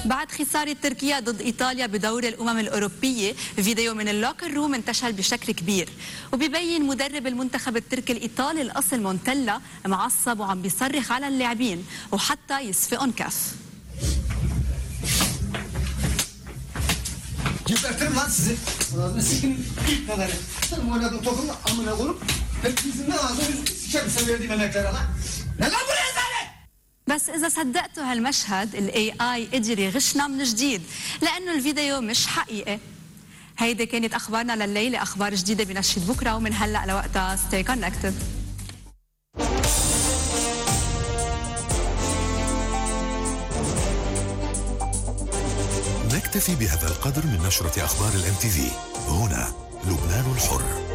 بعد خسارة تركيا ضد إيطاليا بدور الأمم الأوروبية، فيديو من اللوكر روم انتشر بشكل كبير، وبيبين مدرب المنتخب التركي الإيطالي الأصل مونتيلا معصب وعم بيصرخ على اللاعبين وحتى يسفقهم كف. Gebertirim lan sizi. Ağzını sikinin ilk kadarı. Sen bu oynadığın topunu amına koyup hep yüzünden ağzını yüzünü sikerim sen verdiğim emeklere lan. Ne lan bu rezalet؟ بس إذا صدقتوا هالمشهد ال AI قدر يغشنا من جديد لأنه الفيديو مش حقيقي. هيدي كانت أخبارنا لليلة، أخبار جديدة بنشرة بكرة ومن هلأ لوقتها stay connected. نكتفي بهذا القدر من نشرة أخبار الMTV. هنا لبنان الحر.